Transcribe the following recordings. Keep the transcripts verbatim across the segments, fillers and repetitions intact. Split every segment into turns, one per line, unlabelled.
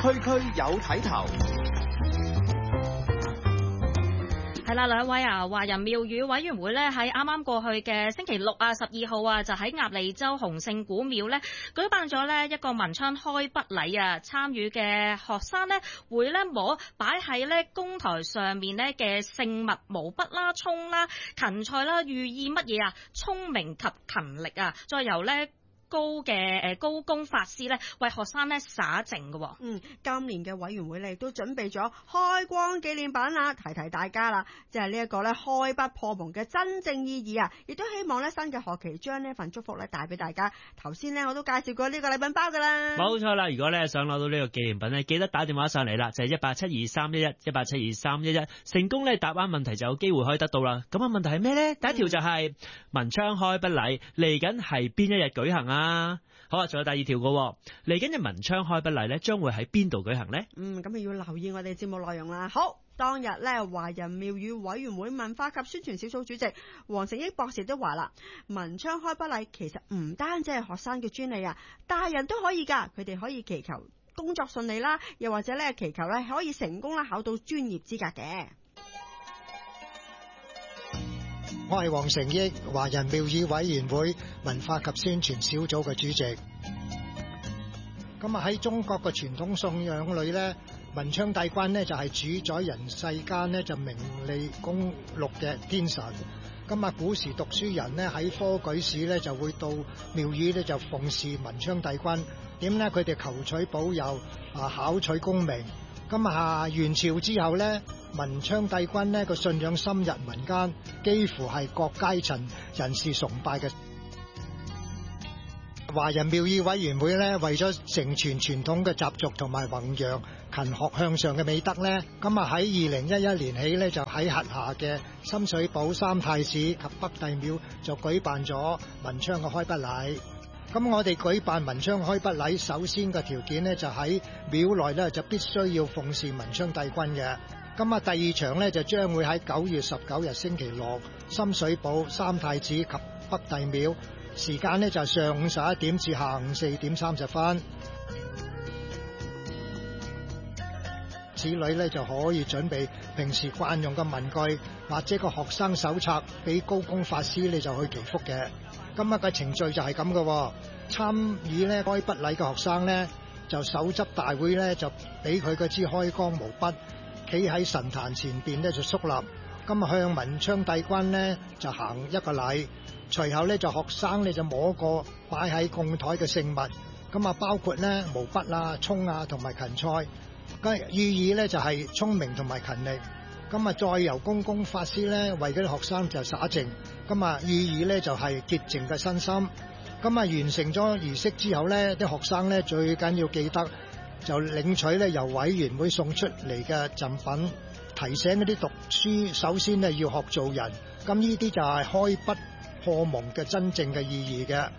區區有睇頭。
係啦，兩位啊，華人廟宇委員會咧喺啱啱過去嘅星期六啊，十二號啊，就喺鴨脷洲洪聖古廟咧舉辦咗咧一個文昌開筆禮啊，參與嘅學生咧會咧摸擺喺咧公台上面咧嘅聖物毛筆啦、蔥啦、芹菜啦，寓意乜嘢啊？聰明及勤力啊！再由咧高嘅誒高公法師咧為學生咧灑淨嘅。
嗯，今年嘅委員會咧亦都準備咗開光紀念版啦，提提大家啦，即係呢一個咧開筆破蒙嘅真正意義啊！亦都希望咧新嘅學期將呢份祝福咧帶俾大家。頭先咧我都介紹過呢個禮品包噶啦，
冇錯啦！如果咧想攞到呢個紀念品咧，記得打電話上嚟啦，就係一八七二三一一一八七二三一一，成功咧答啱問題就有機會可以得到啦。咁啊問題係咩咧？第一條就係、是嗯、文昌開筆禮嚟緊係邊一日舉行啊？好啊，仲有第二條嘅，嚟緊嘅文昌開筆禮咧，將會喺邊度舉行呢？
嗯，咁要留意我哋節目內容啦。好，當日咧，華人廟宇委員會文化及宣傳小組主席黃成益博士都話啦，文昌開筆禮其實唔單止係學生嘅專利啊，大人都可以噶，佢哋可以祈求工作順利啦，又或者咧祈求咧可以成功啦考到專業資格嘅。
我係黃成益，華人廟宇委員會文化及宣傳小組嘅主席。咁啊喺中國嘅傳統信仰裏咧，文昌帝君咧就係主宰人世間咧就名利公祿嘅天神。咁啊古時讀書人咧喺科舉試咧就會到廟宇咧就奉事文昌帝君，點咧佢哋求取保佑啊，考取功名。咁啊元朝之後咧，文昌帝君呢個信仰深入民間，幾乎係各階層人士崇拜嘅。華人廟宇委員會咧為咗承傳傳統嘅習俗同埋弘揚勤學向上嘅美德咧，咁啊喺二零一一年起咧就喺轄下嘅深水埗三太子及北帝廟就舉辦咗文昌嘅開筆禮。咁我哋舉辦文昌開筆禮，首先嘅條件呢，就喺廟內咧就必須要奉事文昌帝君嘅。咁啊，第二場呢，就將會喺九月十九日星期六，深水埗三太子及北帝廟，時間呢，就上午十一點至下午四點三十分。子女呢，就可以準備平時慣用嘅文具或者個學生手冊，俾高公法師呢就去祈福嘅。今日嘅程序就係咁嘅，參與呢開筆禮嘅學生呢，就手執大會呢，就俾佢嗰支開光毛筆，企喺神壇前邊呢，就肅立，咁啊向文昌帝君呢，就行一個禮，隨後呢，就學生呢，就摸過擺喺供台嘅聖物，咁啊包括呢毛筆啊、蔥啊同埋芹菜，咁寓意呢，就係聰明同埋勤力。咁啊，再由公公法師咧為嗰啲學生就灑淨，咁啊寓意咧就係潔淨嘅身心。咁啊完成咗儀式之後咧，啲學生咧最緊要記得就領取咧由委員會送出嚟嘅贈品，提醒嗰啲讀書首先咧要學做人。咁呢啲就係開筆破蒙嘅真正嘅意義嘅。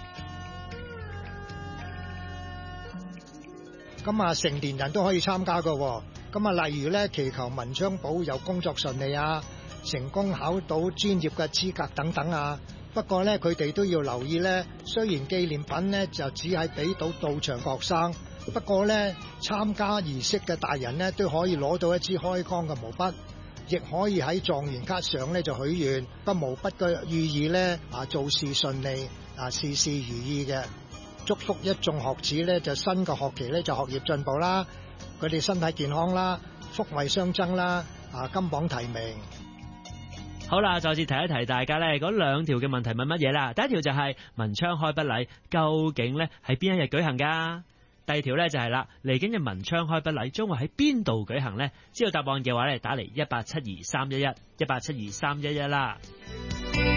咁啊成年人都可以參加㗎。咁啊，例如咧，祈求文昌保佑工作順利啊，成功考到專業嘅資格等等啊。不過咧，佢哋都要留意咧，雖然紀念品咧就只係俾到到場學生，不過咧參加儀式嘅大人咧都可以攞到一支開光嘅毛筆，亦可以喺狀元卡上咧就許願。筆毛筆嘅寓意咧啊，做事順利啊，事事如意嘅，祝福一眾學子咧就新嘅學期咧就學業進步啦。佢哋身體健康啦，福慧相增啦，啊金榜題名。
好啦，再次提一提大家咧，嗰兩條嘅問題問乜嘢啦？第一條就係文昌開筆禮究竟咧喺邊一日舉行噶？第二條咧就係啦，嚟緊嘅文昌開筆禮將會喺邊度舉行呢？知道答案嘅話咧，打嚟一八七二三一一一八七二三一一啦。